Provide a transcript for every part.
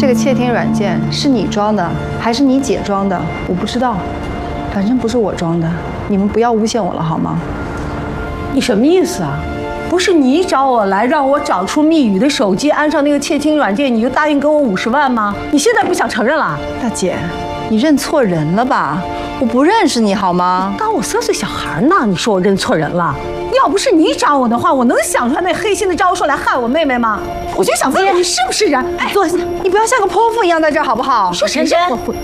这个窃听软件是你装的还是你姐装的？我不知道，反正不是我装的。你们不要诬陷我了好吗？ 你什么意思啊？不是你找我来让我找出密语的手机，安上那个窃听软件，你就答应给我50万吗？你现在不想承认了？ 大姐，你认错人了吧？我不认识你好吗？ 当我3岁小孩呢？你说我认错人了？要不是你找我的话，我能想出来那黑心的招数来害我妹妹吗？我就想问问你是不是人？哎， 坐下，你不要像个泼妇一样在这儿好不好？ 说谁是泼妇？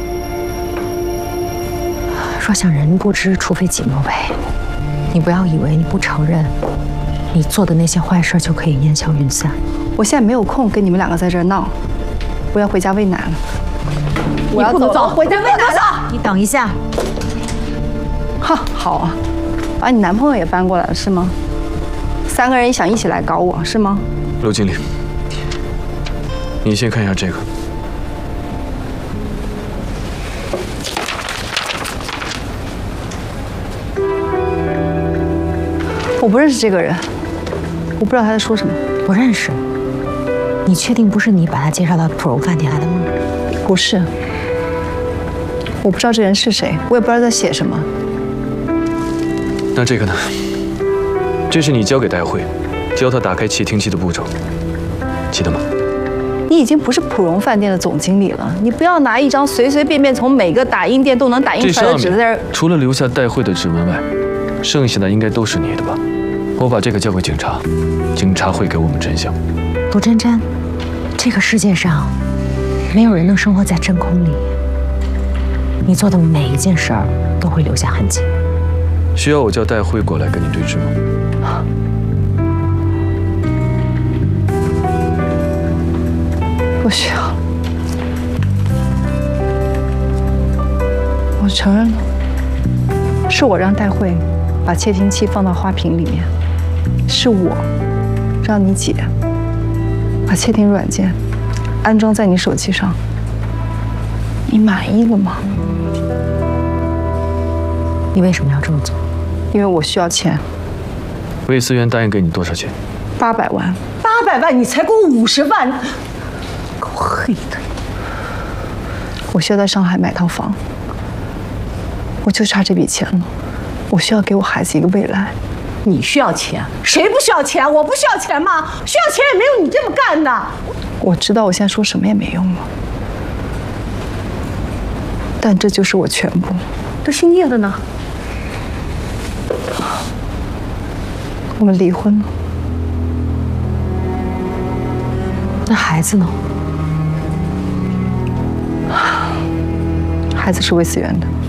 若想人不知，除非己莫为。你不要以为你不承认，你做的那些坏事就可以烟消云散。 我现在没有空跟你们2个在这儿闹，我要回家喂奶了。我要走，回家喂奶了。 你等一下。 哈，好啊，把你男朋友也搬过来了是吗？3个人想一起来搞我是吗？ 陆经理，你先看一下这个。 我不认识这个人，我不知道他在说什么。 不认识？你确定不是你把他介绍到普荣饭店来的吗？ 不是，我不知道这人是谁，我也不知道在写什么。 那这个呢？这是你交给戴慧，教他打开窃听器的步骤，记得吗？ 你已经不是普荣饭店的总经理了，你不要拿一张随随便便从每个打印店都能打印出来的纸在这儿。 除了留下戴慧的指纹外，剩下的应该都是你的吧？我把这个交给警察，警察会给我们真相。 陆真真，这个世界上没有人能生活在真空里，你做的每一件事儿都会留下痕迹。 需要我叫戴慧过来跟你对质吗？ 不需要，我承认了，是我让戴慧把窃听器放到花瓶里面，是我让你姐把窃听软件安装在你手机上。你满意了吗？ 你为什么要这么做？ 因为我需要钱。 魏思源答应给你多少钱 ？800万。 800万，你才给我50万，够黑的。 我需要在上海买套房，我就差这笔钱了。我需要给我孩子一个未来。 你需要钱？谁不需要钱？我不需要钱吗？需要钱也没有你这么干的。 我知道我现在说什么也没用了，但这就是我全部。 这姓叶的呢？ 我们离婚了。 那孩子呢？ 孩子是魏思源的。